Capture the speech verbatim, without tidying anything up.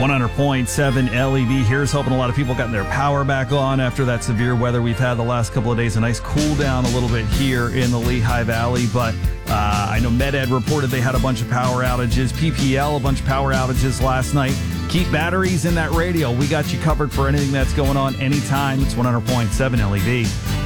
one hundred point seven L E V. Here's hoping a lot of people got their power back on after that severe weather we've had the last couple of days. A nice cool down a little bit here in the Lehigh Valley, but uh, I know MedEd reported they had a bunch of power outages. P P L, a bunch of power outages last night. Keep batteries in that radio. We got you covered for anything that's going on anytime. It's one hundred point seven L E V.